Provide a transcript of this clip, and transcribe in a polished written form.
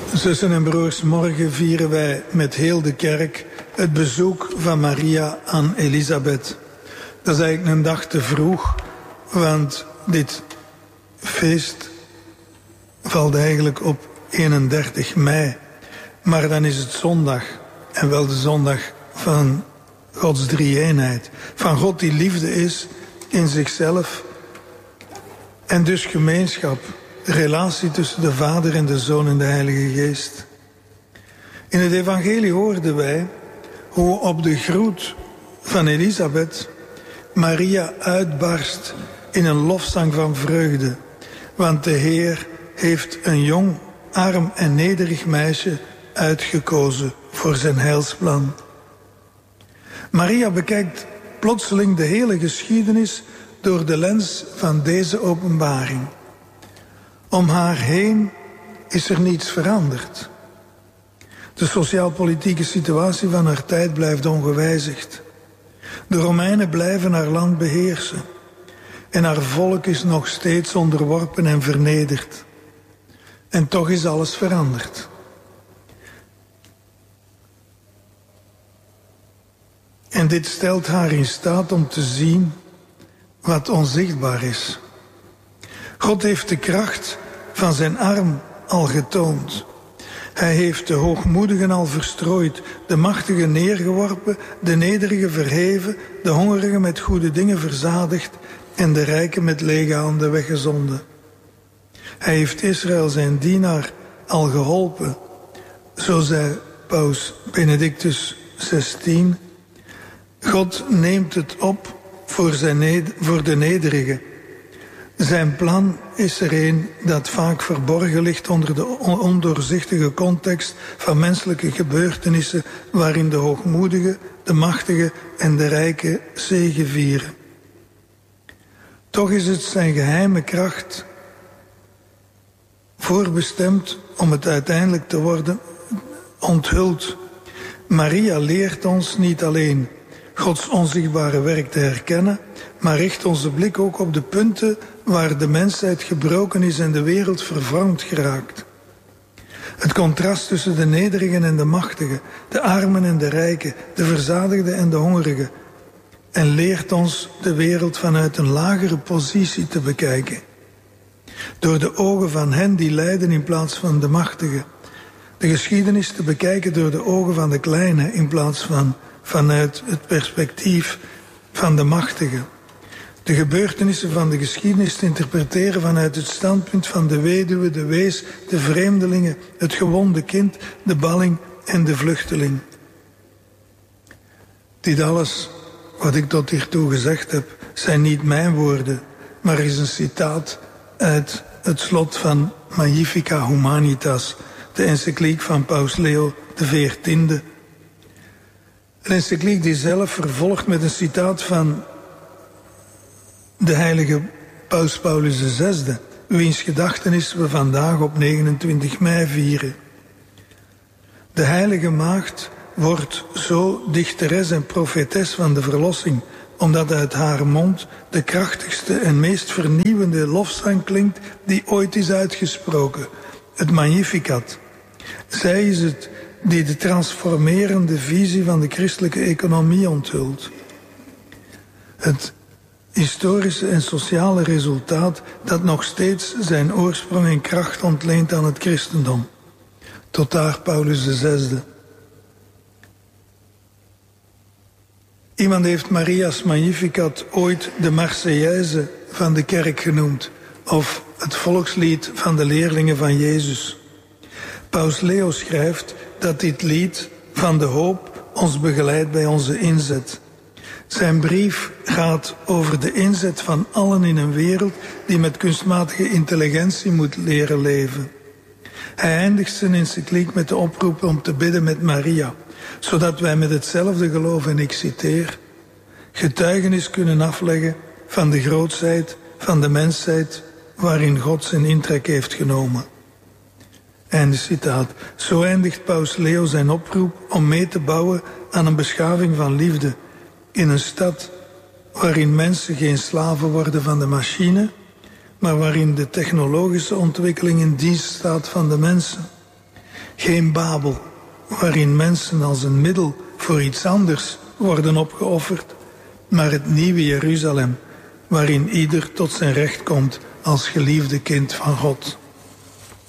Zussen en broers, morgen vieren wij met heel de kerk het bezoek van Maria aan Elisabeth. Dat is eigenlijk een dag te vroeg, want dit feest valt eigenlijk op 31 mei. Maar dan is het zondag, en wel de zondag van Gods drie-eenheid. Van God die liefde is in zichzelf en dus gemeenschap. De relatie tussen de Vader en de Zoon en de Heilige Geest. In het evangelie hoorden wij hoe op de groet van Elisabeth Maria uitbarst in een lofzang van vreugde. Want de Heer heeft een jong, arm en nederig meisje uitgekozen voor zijn heilsplan. Maria bekijkt plotseling de hele geschiedenis door de lens van deze openbaring. Om haar heen is er niets veranderd. De sociaal-politieke situatie van haar tijd blijft ongewijzigd. De Romeinen blijven haar land beheersen. En haar volk is nog steeds onderworpen en vernederd. En toch is alles veranderd. En dit stelt haar in staat om te zien wat onzichtbaar is. God heeft de kracht van zijn arm al getoond. Hij heeft de hoogmoedigen al verstrooid, de machtigen neergeworpen, de nederigen verheven, de hongerigen met goede dingen verzadigd en de rijken met lege handen weggezonden. Hij heeft Israël zijn dienaar al geholpen. Zo zei paus Benedictus XVI. God neemt het op voor de nederigen. Zijn plan is er een dat vaak verborgen ligt onder de ondoorzichtige context van menselijke gebeurtenissen waarin de hoogmoedigen, de machtigen en de rijken zegevieren. Toch is het zijn geheime kracht voorbestemd om het uiteindelijk te worden onthuld. Maria leert ons niet alleen Gods onzichtbare werk te herkennen, maar richt onze blik ook op de punten waar de mensheid gebroken is en de wereld vervormd geraakt. Het contrast tussen de nederigen en de machtigen, de armen en de rijken, de verzadigden en de hongerigen. En leert ons de wereld vanuit een lagere positie te bekijken. Door de ogen van hen die lijden in plaats van de machtigen. De geschiedenis te bekijken door de ogen van de kleine in plaats van vanuit het perspectief van de machtigen. De gebeurtenissen van de geschiedenis te interpreteren vanuit het standpunt van de weduwe, de wees, de vreemdelingen, het gewonde kind, de balling en de vluchteling. Dit alles wat ik tot hiertoe gezegd heb, zijn niet mijn woorden, maar is een citaat uit het slot van Magnificat Humanitas, de encycliek van Paus Leo XIV. Een encycliek die zelf vervolgt met een citaat van de heilige Paus Paulus VI, wiens gedachtenis we vandaag op 29 mei vieren. De heilige maagd wordt zo dichteres en profetes van de verlossing, omdat uit haar mond de krachtigste en meest vernieuwende lofzang klinkt die ooit is uitgesproken, het Magnificat. Zij is het die de transformerende visie van de christelijke economie onthult. Het historische en sociale resultaat dat nog steeds zijn oorsprong en kracht ontleent aan het christendom. Tot daar Paulus VI. Iemand heeft Maria's Magnificat ooit de Marseillaise van de kerk genoemd, of het volkslied van de leerlingen van Jezus. Paus Leo schrijft dat dit lied van de hoop ons begeleidt bij onze inzet. Zijn brief gaat over de inzet van allen in een wereld die met kunstmatige intelligentie moet leren leven. Hij eindigt zijn encycliek met de oproep om te bidden met Maria, zodat wij met hetzelfde geloof, en ik citeer, getuigenis kunnen afleggen van de grootsheid van de mensheid waarin God zijn intrek heeft genomen. Einde citaat. Zo eindigt Paus Leo zijn oproep om mee te bouwen aan een beschaving van liefde in een stad waarin mensen geen slaven worden van de machine, maar waarin de technologische ontwikkeling in dienst staat van de mensen. Geen Babel, waarin mensen als een middel voor iets anders worden opgeofferd, maar het nieuwe Jeruzalem, waarin ieder tot zijn recht komt als geliefde kind van God.